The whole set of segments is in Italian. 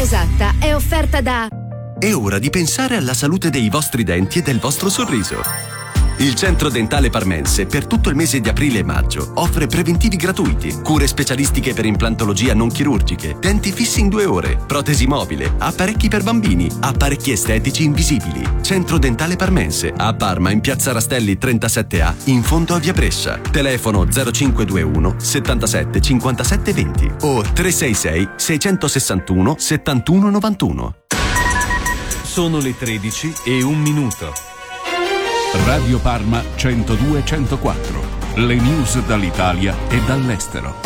esatta è offerta da... È ora di pensare alla salute dei vostri denti e del vostro sorriso. Il Centro Dentale Parmense per tutto il mese di aprile e maggio offre preventivi gratuiti, cure specialistiche per implantologia non chirurgiche, denti fissi in 2 ore, protesi mobile, apparecchi per bambini, apparecchi estetici invisibili. Centro Dentale Parmense a Parma in Piazza Rastelli 37A in fondo a Via Brescia. Telefono 0521 77 57 20 o 366 661 71 91. Sono le 13:01. Radio Parma 102-104, le news dall'Italia e dall'estero.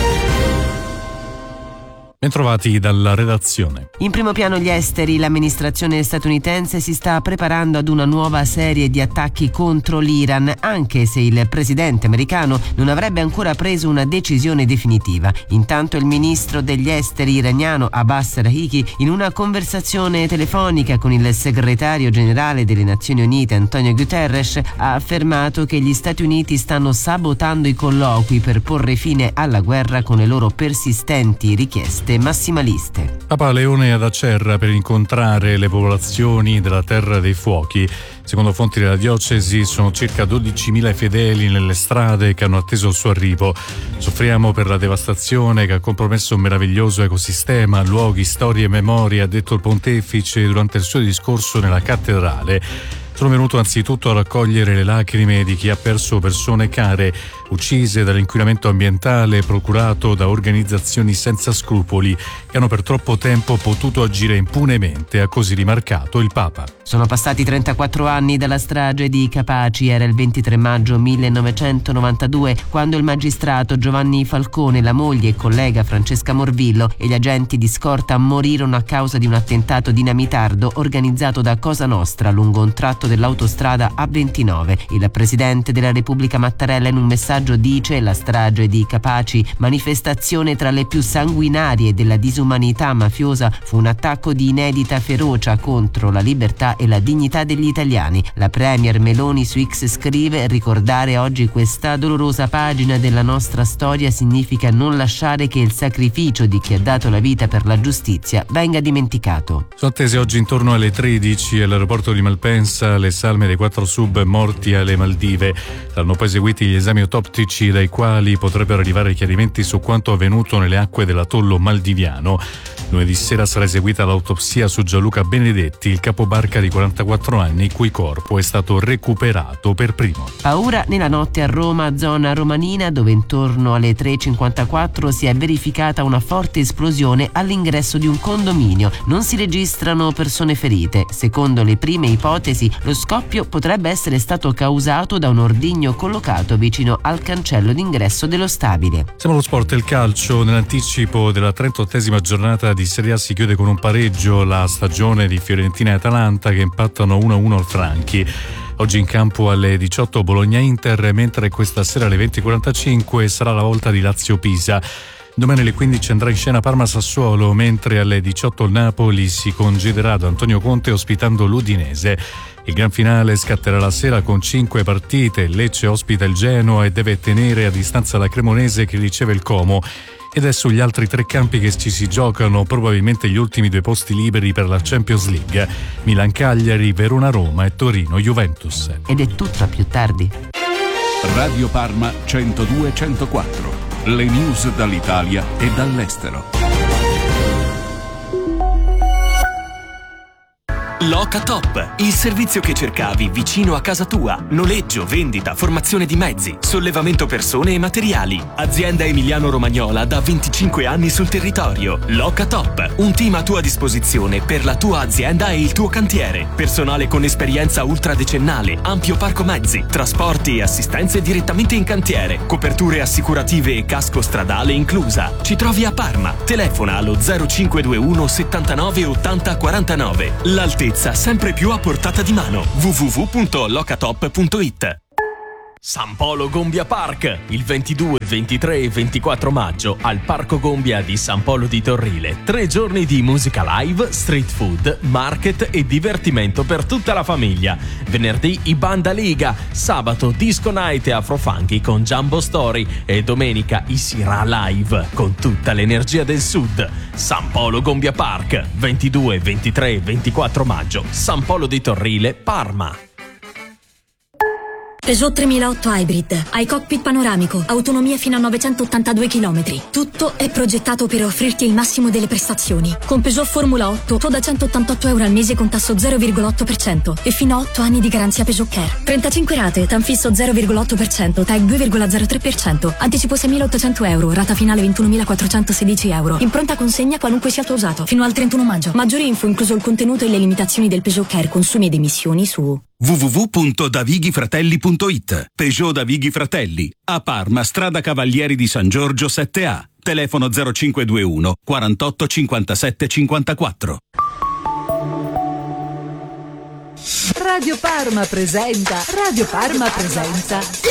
Bentrovati dalla redazione. In primo piano gli esteri. L'amministrazione statunitense si sta preparando ad una nuova serie di attacchi contro l'Iran, anche se il presidente americano non avrebbe ancora preso una decisione definitiva. Intanto il ministro degli esteri iraniano Abbas Arghiti, in una conversazione telefonica con il segretario generale delle Nazioni Unite Antonio Guterres, ha affermato che gli Stati Uniti stanno sabotando i colloqui per porre fine alla guerra con le loro persistenti richieste massimaliste. Papa Leone ad Acerra per incontrare le popolazioni della Terra dei Fuochi. Secondo fonti della diocesi sono circa 12.000 fedeli nelle strade che hanno atteso il suo arrivo. Soffriamo per la devastazione che ha compromesso un meraviglioso ecosistema, luoghi, storie e memorie, ha detto il pontefice durante il suo discorso nella cattedrale. Sono venuto anzitutto a raccogliere le lacrime di chi ha perso persone care, uccise dall'inquinamento ambientale procurato da organizzazioni senza scrupoli che hanno per troppo tempo potuto agire impunemente, ha così rimarcato il Papa. Sono passati 34 anni dalla strage di Capaci. Era il 23 maggio 1992 quando il magistrato Giovanni Falcone, la moglie e collega Francesca Morvillo e gli agenti di scorta morirono a causa di un attentato dinamitardo organizzato da Cosa Nostra lungo un tratto dell'autostrada A29. Il presidente della Repubblica Mattarella in un messaggio dice: la strage di Capaci, manifestazione tra le più sanguinarie della disumanità mafiosa, fu un attacco di inedita ferocia contro la libertà e la dignità degli italiani. La premier Meloni su X scrive: ricordare oggi questa dolorosa pagina della nostra storia significa non lasciare che il sacrificio di chi ha dato la vita per la giustizia venga dimenticato. Sono attese oggi intorno alle 13 all'aeroporto di Malpensa le salme dei 4 sub morti alle Maldive. Saranno poi eseguiti gli esami autoptici dai quali potrebbero arrivare chiarimenti su quanto avvenuto nelle acque dell'atollo maldiviano. Lunedì sera sarà eseguita l'autopsia su Gianluca Benedetti, il capobarca di 44 anni, il cui corpo è stato recuperato per primo. Paura nella notte a Roma, zona romanina, dove intorno alle 3:54 si è verificata una forte esplosione all'ingresso di un condominio. Non si registrano persone ferite. Secondo le prime ipotesi, lo scoppio potrebbe essere stato causato da un ordigno collocato vicino al cancello d'ingresso dello stabile. Siamo allo sport e il calcio. Nell'anticipo della 38esima giornata di Serie A si chiude con un pareggio la stagione di Fiorentina e Atalanta che impattano 1-1 al Franchi. Oggi in campo alle 18 Bologna-Inter, mentre questa sera alle 20:45 sarà la volta di Lazio-Pisa. Domani alle 15 andrà in scena Parma-Sassuolo, mentre alle 18 il Napoli si congederà da Antonio Conte ospitando l'Udinese. Il gran finale scatterà la sera con 5 partite. Lecce ospita il Genoa e deve tenere a distanza la Cremonese che riceve il Como. Ed è sugli altri 3 campi che ci si giocano probabilmente gli ultimi 2 posti liberi per la Champions League: Milan-Cagliari, Verona-Roma e Torino-Juventus. Ed è tutto a più tardi. Radio Parma 102-104, le news dall'Italia e dall'estero. Locatop, il servizio che cercavi vicino a casa tua. Noleggio, vendita, formazione di mezzi, sollevamento persone e materiali. Azienda emiliano-romagnola da 25 anni sul territorio. Locatop, un team a tua disposizione per la tua azienda e il tuo cantiere. Personale con esperienza ultradecennale, ampio parco mezzi, trasporti e assistenze direttamente in cantiere, coperture assicurative e casco stradale inclusa. Ci trovi a Parma. Telefona allo 0521 79 80 49. L'altezza sempre più a portata di mano. www.locatop.it. San Polo Gombia Park, il 22, 23 e 24 maggio al Parco Gombia di San Polo di Torrile. 3 giorni di musica live, street food, market e divertimento per tutta la famiglia. Venerdì i Banda Liga, sabato Disco Night e Afrofunky con Jumbo Story e domenica i Sira Live con tutta l'energia del sud. San Polo Gombia Park, 22, 23 e 24 maggio, San Polo di Torrile, Parma. Peugeot 3008 Hybrid, hai cockpit panoramico, autonomia fino a 982 km. Tutto è progettato per offrirti il massimo delle prestazioni. Con Peugeot Formula 8, tu da €188 al mese con tasso 0,8% e fino a 8 anni di garanzia Peugeot Care. 35 rate, TAN fisso 0,8%, TAG 2,03%, anticipo €6.800, rata finale €21.416. In pronta consegna qualunque sia il tuo usato, fino al 31 maggio. Maggiori info, incluso il contenuto e le limitazioni del Peugeot Care, consumi ed emissioni su www.davighifratelli.it. Peugeot Davighi Fratelli, a Parma, strada Cavalieri di San Giorgio 7A, telefono 0521 48 57 54. Radio Parma presenta